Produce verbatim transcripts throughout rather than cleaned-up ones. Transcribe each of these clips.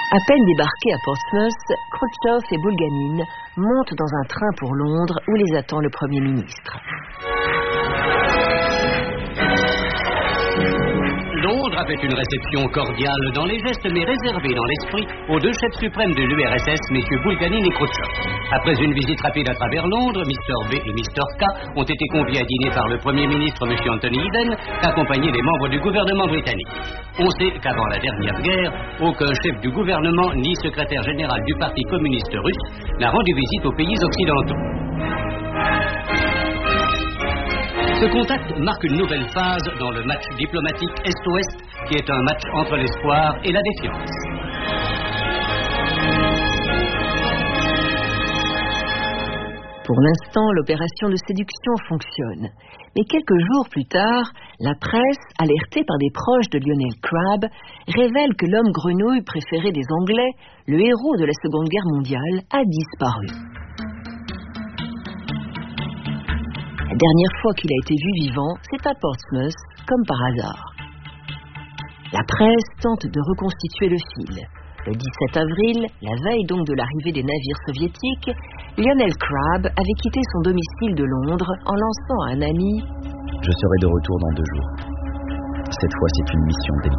À peine débarqués à Portsmouth, Khrouchtchev et Bulganin montent dans un train pour Londres où les attend le Premier ministre. Londres a fait une réception cordiale dans les gestes mais réservée dans l'esprit aux deux chefs suprêmes de l'U R S S, messieurs Bulganin et Khrouchtchev. Après une visite rapide à travers Londres, mister B et mister K ont été conviés à dîner par le Premier ministre, monsieur Anthony Eden, accompagnés des membres du gouvernement britannique. On sait qu'avant la dernière guerre, aucun chef du gouvernement ni secrétaire général du Parti communiste russe n'a rendu visite aux pays occidentaux. Ce contact marque une nouvelle phase dans le match diplomatique Est-Ouest, qui est un match entre l'espoir et la défiance. Pour l'instant, l'opération de séduction fonctionne. Mais quelques jours plus tard, la presse, alertée par des proches de Lionel Crabb, révèle que l'homme grenouille préféré des Anglais, le héros de la Seconde Guerre mondiale, a disparu. La dernière fois qu'il a été vu vivant, c'est à Portsmouth, comme par hasard. La presse tente de reconstituer le fil. Le dix-sept avril, la veille donc de l'arrivée des navires soviétiques, Lionel Crabb avait quitté son domicile de Londres en lançant à un ami « Je serai de retour dans deux jours. Cette fois, c'est une mission délicate. »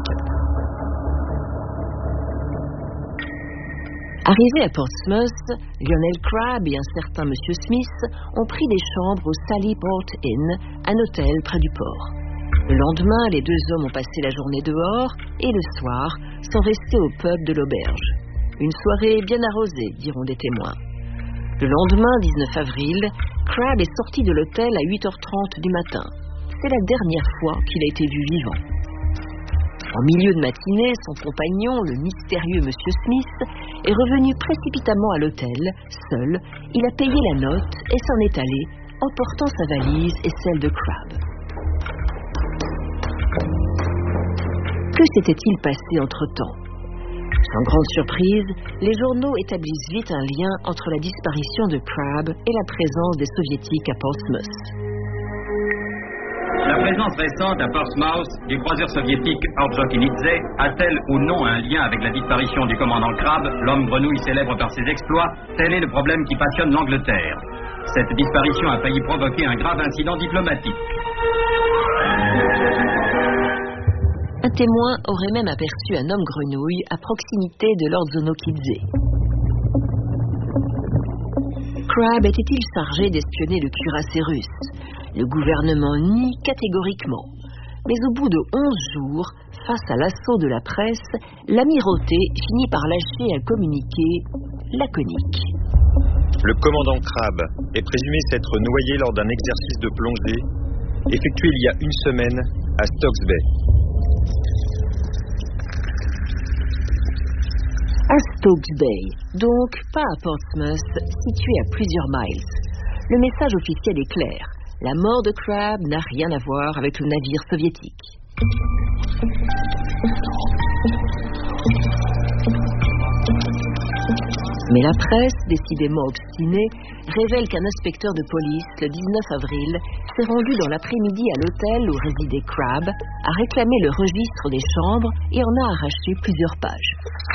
Arrivé à Portsmouth, Lionel Crabb et un certain monsieur Smith ont pris des chambres au Sally Port Inn, un hôtel près du port. Le lendemain, les deux hommes ont passé la journée dehors et le soir sont restés au pub de l'auberge. Une soirée bien arrosée, diront des témoins. Le lendemain, dix-neuf avril, Crabb est sorti de l'hôtel à huit heures trente du matin. C'est la dernière fois qu'il a été vu vivant. En milieu de matinée, son compagnon, le mystérieux monsieur Smith, est revenu précipitamment à l'hôtel, seul. Il a payé la note et s'en est allé, emportant sa valise et celle de Crabb. Que s'était-il passé entre-temps ? Sans grande surprise, les journaux établissent vite un lien entre la disparition de Crabb et la présence des soviétiques à Portsmouth. La présence récente à Portsmouth du croiseur soviétique Orjokinidze a-t-elle ou non un lien avec la disparition du commandant Crabb, l'homme grenouille célèbre par ses exploits? Tel est le problème qui passionne l'Angleterre. Cette disparition a failli provoquer un grave incident diplomatique. Un témoin aurait même aperçu un homme grenouille à proximité de Ordzhonikidze. Crabb était-il chargé d'espionner le cuirassé russe? Le gouvernement nie catégoriquement. Mais au bout de onze jours, face à l'assaut de la presse, l'amirauté finit par lâcher un communiqué laconique. Le commandant Crabb est présumé s'être noyé lors d'un exercice de plongée effectué il y a une semaine à Stokes Bay. À Stokes Bay, donc pas à Portsmouth, situé à plusieurs miles. Le message officiel est clair. La mort de Crabb n'a rien à voir avec le navire soviétique. Mais la presse, décidément obstinée, révèle qu'un inspecteur de police, le dix-neuf avril, s'est rendu dans l'après-midi à l'hôtel où résidait Crabb, a réclamé le registre des chambres et en a arraché plusieurs pages.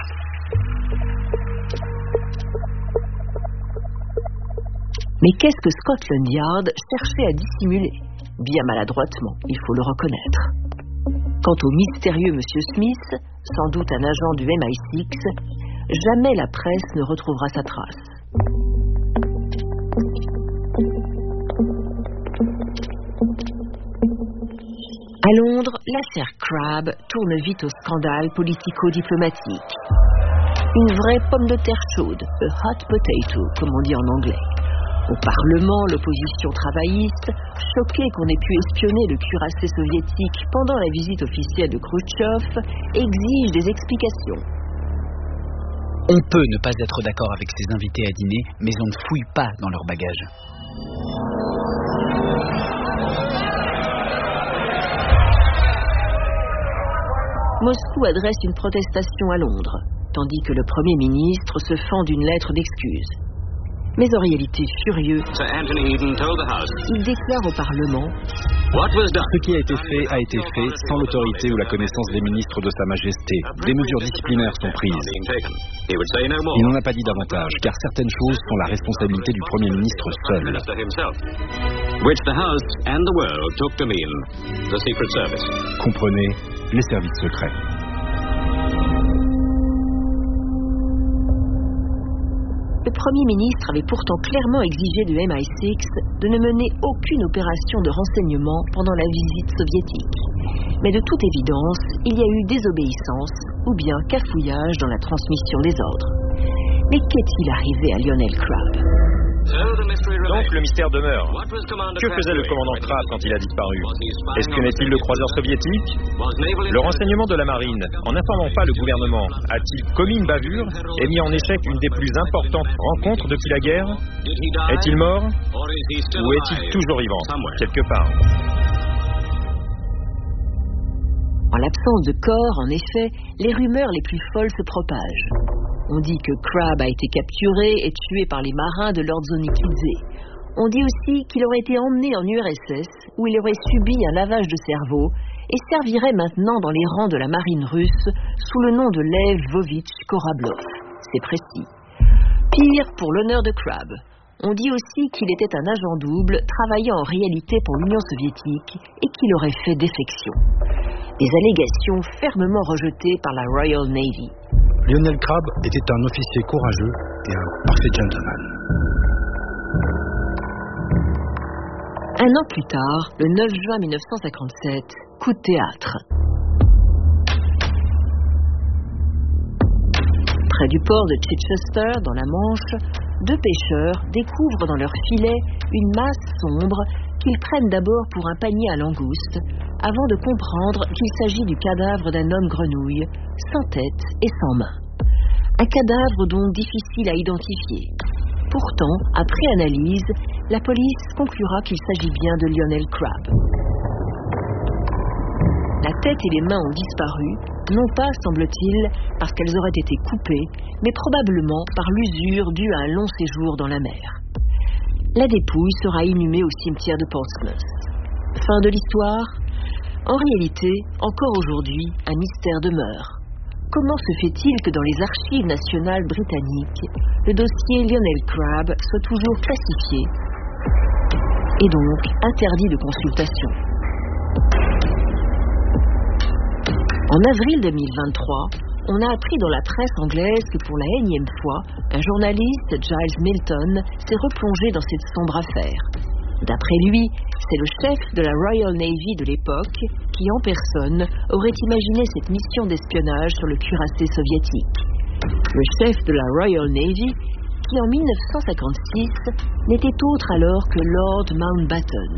Mais qu'est-ce que Scotland Yard cherchait à dissimuler? Bien maladroitement, il faut le reconnaître. Quant au mystérieux monsieur Smith, sans doute un agent du M I six, jamais la presse ne retrouvera sa trace. À Londres, l'affaire Crabb tourne vite au scandale politico-diplomatique. Une vraie pomme de terre chaude, a hot potato, comme on dit en anglais. Au Parlement, l'opposition travailliste, choquée qu'on ait pu espionner le cuirassé soviétique pendant la visite officielle de Khrouchtchev, exige des explications. On peut ne pas être d'accord avec ses invités à dîner, mais on ne fouille pas dans leur bagage. Moscou adresse une protestation à Londres, tandis que le Premier ministre se fend d'une lettre d'excuses. Mais en réalité furieux, il déclare au Parlement Ce qui a été fait a été fait sans l'autorité ou la connaissance des ministres de Sa Majesté. Des mesures disciplinaires sont prises. Il n'en a pas dit davantage, car certaines choses sont la responsabilité du Premier ministre seul. Comprenez, les services secrets. Le Premier ministre avait pourtant clairement exigé de M I six de ne mener aucune opération de renseignement pendant la visite soviétique. Mais de toute évidence, il y a eu désobéissance ou bien cafouillage dans la transmission des ordres. Mais qu'est-il arrivé à Lionel Crabb ? Donc le mystère demeure. Que faisait le commandant Crabb quand il a disparu? Espionnait-il le croiseur soviétique? Le renseignement de la marine, en n'informant pas le gouvernement, a-t-il commis une bavure et mis en échec une des plus importantes rencontres depuis la guerre? Est-il mort? Ou est-il toujours vivant, quelque part? En l'absence de corps, en effet, les rumeurs les plus folles se propagent. On dit que Crabb a été capturé et tué par les marins de Lord Zonikidze. On dit aussi qu'il aurait été emmené en U R S S, où il aurait subi un lavage de cerveau et servirait maintenant dans les rangs de la marine russe sous le nom de Lev Lvovitch Kораblov. C'est précis. Pire pour l'honneur de Crabb. On dit aussi qu'il était un agent double travaillant en réalité pour l'Union soviétique et qu'il aurait fait défection. Des allégations fermement rejetées par la Royal Navy. Lionel Crabb était un officier courageux et un parfait gentleman. Un an plus tard, le neuf juin mille neuf cent cinquante-sept, coup de théâtre. Près du port de Chichester, dans la Manche, deux pêcheurs découvrent dans leur filet une masse sombre qu'ils prennent d'abord pour un panier à langoustes, avant de comprendre qu'il s'agit du cadavre d'un homme grenouille, sans tête et sans main. Un cadavre donc difficile à identifier. Pourtant, après analyse, la police conclura qu'il s'agit bien de Lionel Crabb. La tête et les mains ont disparu, non pas, semble-t-il, parce qu'elles auraient été coupées, mais probablement par l'usure due à un long séjour dans la mer. La dépouille sera inhumée au cimetière de Portsmouth. Fin de l'histoire? En réalité, encore aujourd'hui, un mystère demeure. Comment se fait-il que dans les archives nationales britanniques, le dossier Lionel Crabb soit toujours classifié et donc interdit de consultation? En avril deux mille vingt-trois, on a appris dans la presse anglaise que pour la énième fois, un journaliste, Giles Milton, s'est replongé dans cette sombre affaire. D'après lui, c'est le chef de la Royal Navy de l'époque qui, en personne, aurait imaginé cette mission d'espionnage sur le cuirassé soviétique. Le chef de la Royal Navy, qui en mille neuf cent cinquante-six n'était autre alors que Lord Mountbatten.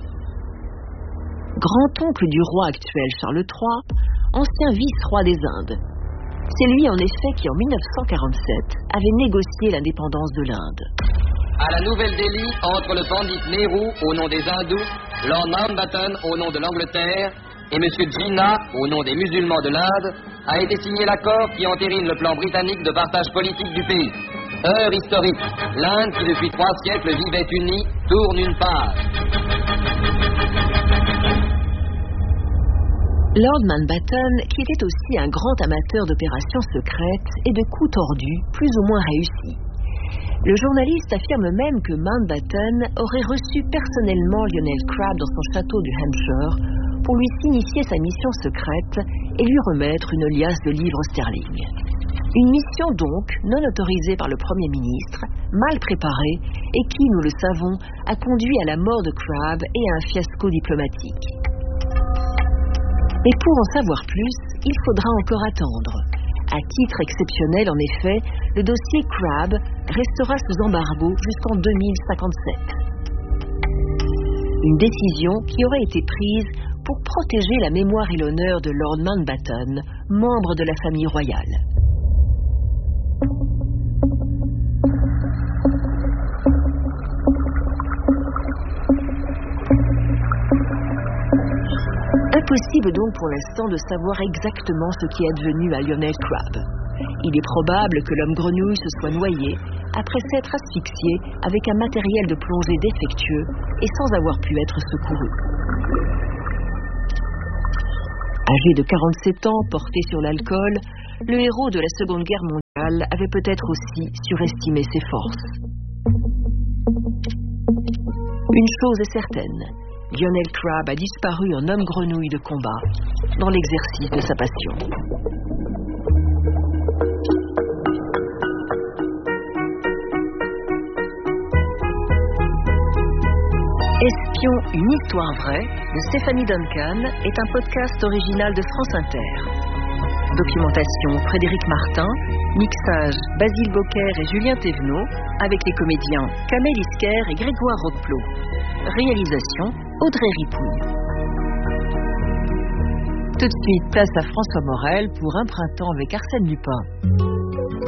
Grand-oncle du roi actuel Charles trois, ancien vice-roi des Indes. C'est lui, en effet, qui, en mille neuf cent quarante-sept, avait négocié l'indépendance de l'Inde. À la Nouvelle-Delhi, entre le pandit Nehru, au nom des hindous, Lord Mountbatten, au nom de l'Angleterre, et M. Jinnah, au nom des musulmans de l'Inde, a été signé l'accord qui entérine le plan britannique de partage politique du pays. Heure historique. L'Inde, qui depuis trois siècles vivait unie, tourne une page. Lord Mountbatten, qui était aussi un grand amateur d'opérations secrètes et de coups tordus, plus ou moins réussis. Le journaliste affirme même que Mountbatten aurait reçu personnellement Lionel Crabb dans son château du Hampshire pour lui signifier sa mission secrète et lui remettre une liasse de livres sterling. Une mission donc non autorisée par le Premier ministre, mal préparée et qui, nous le savons, a conduit à la mort de Crabb et à un fiasco diplomatique. Et pour en savoir plus, il faudra encore attendre. À titre exceptionnel, en effet, le dossier Crabb restera sous embargo jusqu'en deux mille cinquante-sept. Une décision qui aurait été prise pour protéger la mémoire et l'honneur de Lord Mountbatten, membre de la famille royale. Impossible donc pour l'instant de savoir exactement ce qui est advenu à Lionel Crabb. Il est probable que l'homme grenouille se soit noyé après s'être asphyxié avec un matériel de plongée défectueux et sans avoir pu être secouru. Âgé de quarante-sept ans, porté sur l'alcool, le héros de la Seconde Guerre mondiale avait peut-être aussi surestimé ses forces. Une chose est certaine, Lionel Crabb a disparu en homme grenouille de combat dans l'exercice de sa passion. Espion, une histoire vraie de Stéphanie Duncan est un podcast original de France Inter. Documentation Frédéric Martin, mixage Basile Bocquer et Julien Thévenot, avec les comédiens Kamel Isker et Grégoire Roqueplot. Réalisation Audrey Ripouille. Tout de suite, place à François Morel pour Un printemps avec Arsène Lupin.